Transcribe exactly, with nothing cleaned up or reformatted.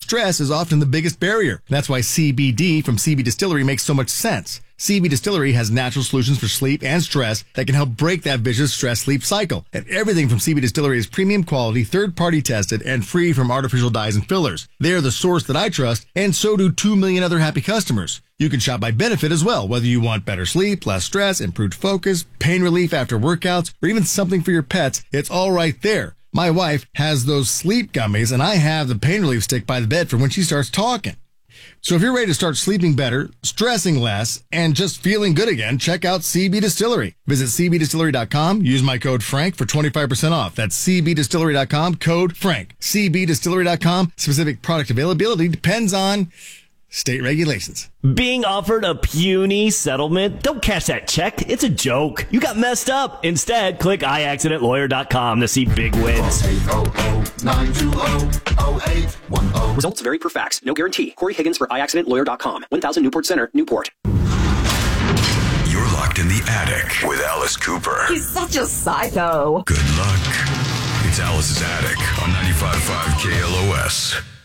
stress is often the biggest barrier. That's why C B D from C B Distillery makes so much sense. C B Distillery has natural solutions for sleep and stress that can help break that vicious stress-sleep cycle. And everything from C B Distillery is premium quality, third-party tested, and free from artificial dyes and fillers. They are the source that I trust, and so do two million other happy customers. You can shop by benefit as well, whether you want better sleep, less stress, improved focus, pain relief after workouts, or even something for your pets. It's all right there. My wife has those sleep gummies, and I have the pain relief stick by the bed for when she starts talking. So if you're ready to start sleeping better, stressing less, and just feeling good again, check out C B Distillery. Visit C B distillery dot com. Use my code FRANK for twenty-five percent off. That's C B distillery dot com, code FRANK. C B distillery dot com. Specific product availability depends on state regulations. Being offered a puny settlement? Don't cash that check. It's a joke. You got messed up. Instead, click i accident lawyer dot com to see big wins. Results vary per fax. No guarantee. Corey Higgins for i accident lawyer dot com. one thousand Newport Center, Newport. You're locked in the attic with Alice Cooper. He's such a psycho. Good luck. It's Alice's Attic on ninety-five point five K L O S.